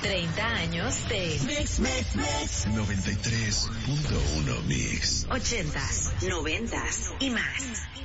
30 años de Mix 93.1 Mix. 80s, 90s y más.